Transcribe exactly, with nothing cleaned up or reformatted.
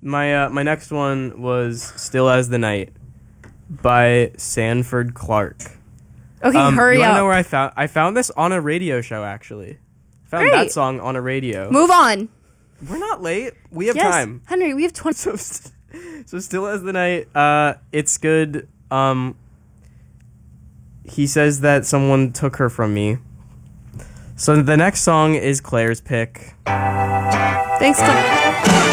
my uh, my next one was "Still as the Night" by Sanford Clark. Okay, um, hurry you wanna up. know where I found? I found this on a radio show. Actually, found Great. that song on a radio. Move on. We're not late. We have Yes, time. Henry, we have twenty. So, so "Still as the Night." Uh, it's good. Um, he says that someone took her from me. So the next song is Claire's pick. Thanks, Claire.